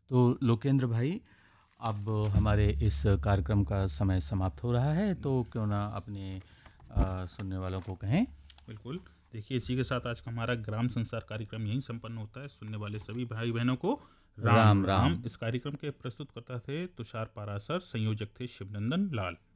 तो लोकेंद्र भाई, अब हमारे इस कार्यक्रम का समय समाप्त हो रहा है, तो क्यों ना अपने सुनने वालों को कहें। बिल्कुल। देखिए, इसी के साथ आज का हमारा ग्राम संसार कार्यक्रम यहीं संपन्न होता है। सुनने वाले सभी भाई बहनों को राम राम राम। राम। इस कार्यक्रम के प्रस्तुतकर्ता थे तुषार पारासर, संयोजक थे शिवनंदन लाल।